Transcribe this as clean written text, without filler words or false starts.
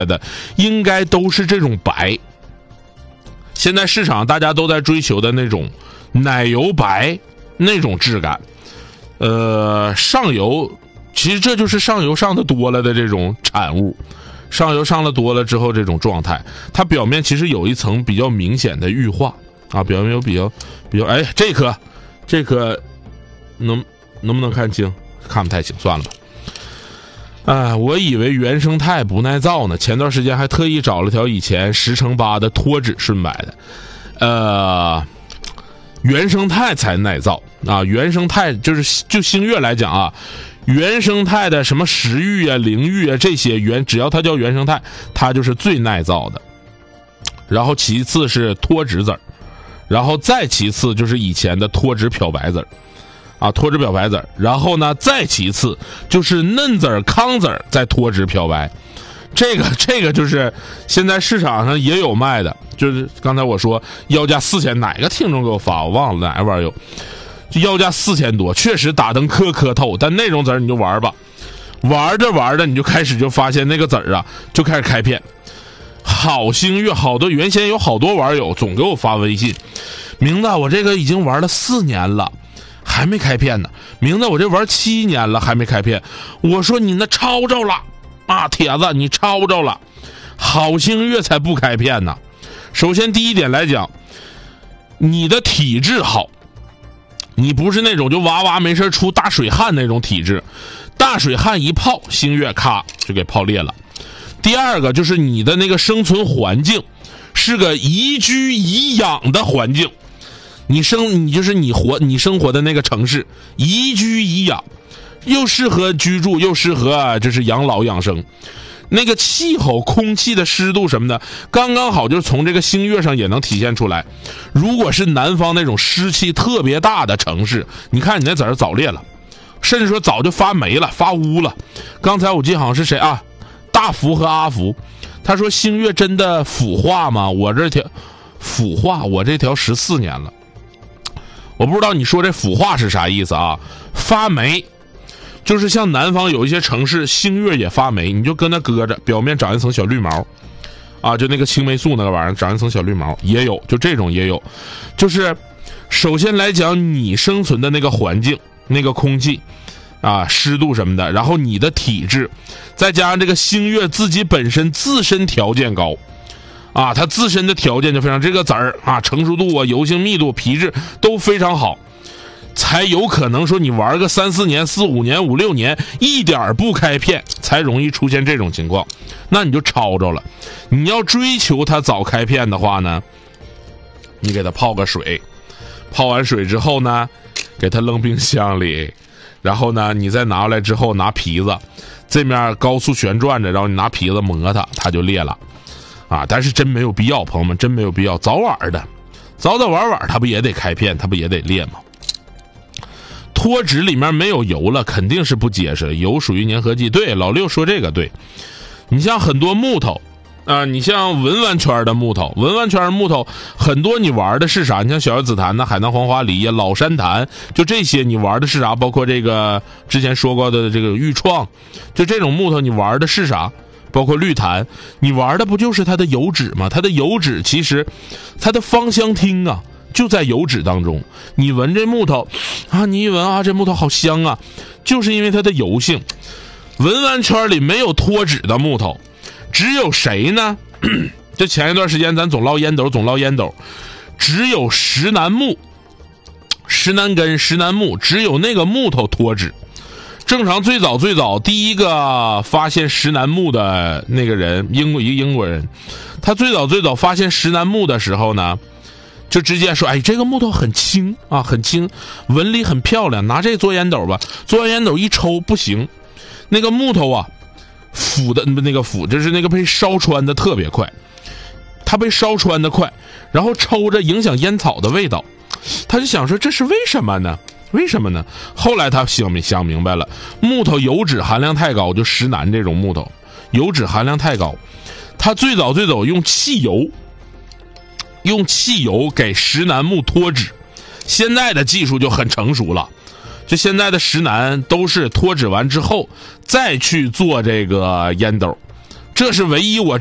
的应该都是这种白。现在市场大家都在追求的那种奶油白那种质感，上游其实这就是上游上的多了的这种产物，上游上了多了之后这种状态，它表面其实有一层比较明显的玉化啊，表面有比较，哎，这颗能不能看清？看不太清，算了吧。我以为原生态不耐造呢，前段时间还特意找了条以前10×8的脱脂顺买的，原生态才耐造啊！原生态就星越来讲啊，原生态的什么食玉啊、灵玉啊这些只要它叫原生态，它就是最耐造的。然后其次是脱脂籽儿，然后再其次就是以前的脱脂漂白籽儿。啊，脱脂漂白籽儿，然后呢，再其次就是嫩籽儿、糠籽儿，再脱脂漂白。这个就是现在市场上也有卖的，就是刚才我说要价4000，哪个听众给我发我忘了哪个玩意儿有，就要价4000多，确实打灯颗透，但那种籽儿你就玩吧，玩着你就开始就发现那个籽儿啊就开始开片。好星月好多原先有好多网友总给我发微信，明子我这个已经玩了4年了。还没开片呢，明子我这玩7年了还没开片，我说你那抄着了啊，铁子你抄着了，好星月才不开片呢。首先第一点来讲，你的体质好，你不是那种就哇没事出大水汗那种体质，大水汗一泡星月咔就给泡裂了。第二个就是你的那个生存环境是个宜居宜养的环境，你生活的那个城市宜居宜养，又适合居住又适合就是养老养生，那个气候空气的湿度什么的刚刚好，就是从这个星月上也能体现出来。如果是南方那种湿气特别大的城市，你看你那籽儿早裂了，甚至说早就发霉了发污了。刚才我记得好像是谁啊，大福和阿福，他说星月真的腐化吗？我这条腐化，我这条14年了，我不知道你说这腐化是啥意思啊？发霉就是像南方有一些城市星月也发霉，你就搁那搁着，表面长一层小绿毛啊，就那个青霉素那个玩意儿长一层小绿毛也有，就这种也有。就是首先来讲你生存的那个环境那个空气啊湿度什么的，然后你的体质，再加上这个星月自己本身自身条件高啊，它自身的条件就非常，这个籽儿啊成熟度啊油性密度皮质都非常好，才有可能说你玩个3-4年4-5年5-6年一点不开片，才容易出现这种情况。那你就抄着了。你要追求它早开片的话呢，你给它泡个水，泡完水之后呢给它扔冰箱里，然后呢你再拿过来之后拿皮子这面高速旋转着，然后你拿皮子磨它就裂了啊。但是真没有必要，朋友们，真没有必要，早晚的早晚它不也得开片，它不也得裂吗？脱脂里面没有油了肯定是不结实，油属于粘合剂。对，老六说这个对。你像很多木头啊，你像文玩圈的木头，文玩圈的木头很多，你玩的是啥？你像小叶紫檀呐、海南黄花梨呀、老山檀，就这些你玩的是啥？包括这个之前说过的这个玉创，就这种木头你玩的是啥？包括绿檀，你玩的不就是它的油脂吗？它的油脂其实它的芳香烃啊就在油脂当中。你闻这木头啊，你一闻啊这木头好香啊，就是因为它的油性。文玩圈里没有脱脂的木头，只有谁呢？就前一段时间咱总唠烟斗，只有石楠木、石楠根、石楠木，只有那个木头脱脂。正常最早第一个发现石楠木的那个人，英国人，他最早发现石楠木的时候呢，就直接说，哎，这个木头很轻啊，很轻，纹理很漂亮，拿这做烟斗吧。做完烟斗一抽不行，那个木头啊腐的那个腐，就是那个被烧穿的特别快，它被烧穿的快，然后抽着影响烟草的味道。他就想说这是为什么呢？后来他想明白了，木头油脂含量太高，就石楠这种木头油脂含量太高，他最早用汽油给石楠木脱脂。现在的技术就很成熟了，就现在的石楠都是脱脂完之后再去做这个烟斗， 这是唯一我